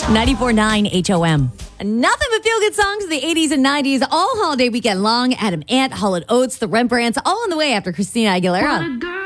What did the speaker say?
94.9 HOM. Nothing but feel-good songs of the 80s and 90s all holiday weekend long. Adam Ant, Hall & Oates, the Rembrandts, all on the way after Christina Aguilera.